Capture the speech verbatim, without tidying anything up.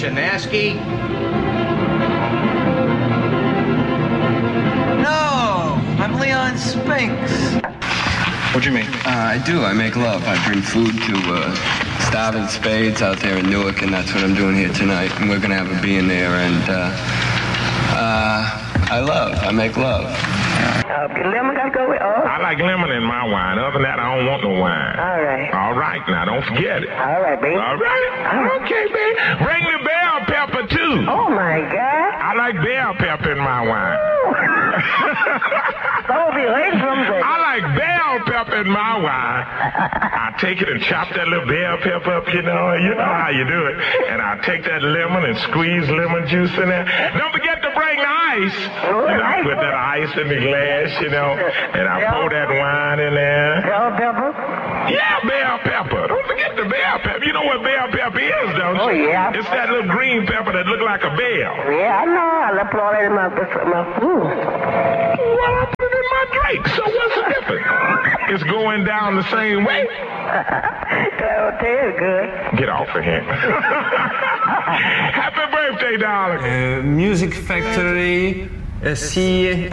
Chinaski? No, I'm Leon Spinks. What do you mean? Uh, I do. I make love. I bring food to uh, Starving Spades out there in Newark, and that's what I'm doing here tonight. And we're going to have a beer in there, and uh, uh, I love. I make love. Uh, lemon got to go with us? I like lemon in my wine. Other than that, I don't want no wine. All right. All right, now, don't forget it. All right, baby. All right. Okay, baby. Bring the bell pepper, too. Oh, my God. I like bell pepper in my wine. Don't be late from there. I like bell pepper in my wine. I take it and chop that little bell pepper up, you know. You know how you do it. And I take that lemon and squeeze lemon juice in there. Don't forget to bring the ice. You know, I put that ice in the glass, you know, and I pour that wine in there. Bell pepper? Yeah, bell pepper. Don't forget the bell pepper. You know what bell pepper is, don't you? Oh, yeah. It's that little green pepper that look like a bell. Yeah, I know. I love all that in my, my food. Well, I put it in my drink, so what's the difference? It's going down the same way. That'll taste good. Get off of here. Happy birthday, darling. Uh, Music Factory, uh, C